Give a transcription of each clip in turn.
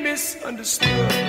misunderstood.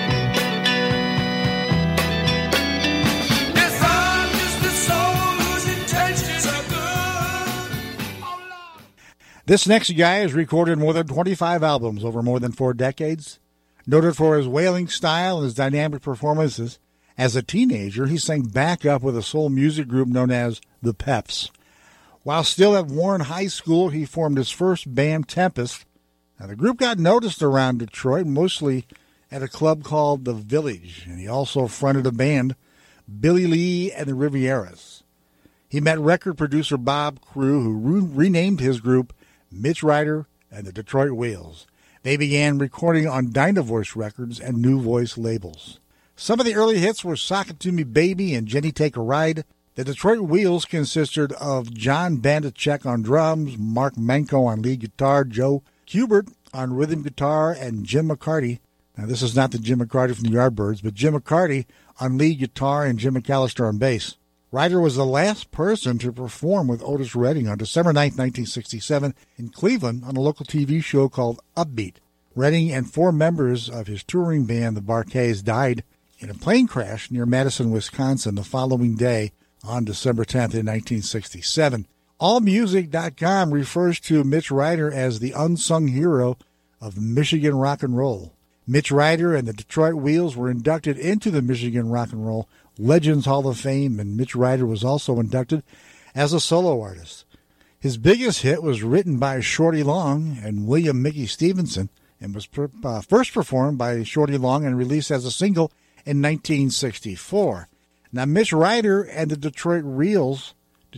This next guy has recorded more than 25 albums over more than 4 decades. Noted for his wailing style and his dynamic performances, as a teenager, he sang backup with a soul music group known as the Peps. While still at Warren High School, he formed his first band, Tempest. Now, the group got noticed around Detroit, mostly at a club called The Village, and he also fronted a band, Billy Lee and the Rivieras. He met record producer Bob Crew, who renamed his group Mitch Ryder and the Detroit Wheels. They began recording on Dynavoice Records and New Voice labels. Some of the early hits were Sock It To Me Baby and Jenny Take a Ride. The Detroit Wheels consisted of John Bandachek on drums, Mark Manko on lead guitar, Joe Kubert on rhythm guitar, and Jim McCarty. Now, this is not the Jim McCarty from the Yardbirds, but Jim McCarty on lead guitar and Jim McAllister on bass. Ryder was the last person to perform with Otis Redding on December 9, 1967, in Cleveland on a local TV show called Upbeat. Redding and 4 members of his touring band, the Bar-Kays, died in a plane crash near Madison, Wisconsin, the following day on December 10th in 1967. AllMusic.com refers to Mitch Ryder as the unsung hero of Michigan rock and roll. Mitch Ryder and the Detroit Wheels were inducted into the Michigan Rock and Roll Legends Hall of Fame, and Mitch Ryder was also inducted as a solo artist. His biggest hit was written by Shorty Long and William Mickey Stevenson and was first performed by Shorty Long and released as a single in 1964. Now, Mitch Ryder and the Detroit Wheels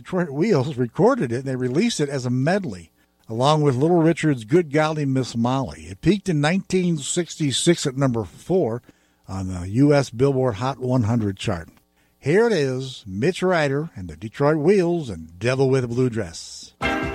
recorded it, and they released it as a medley, along with Little Richard's Good Golly Miss Molly. It peaked in 1966 at number 4 on the U.S. Billboard Hot 100 chart. Here it is, Mitch Ryder and the Detroit Wheels and Devil with a Blue Dress.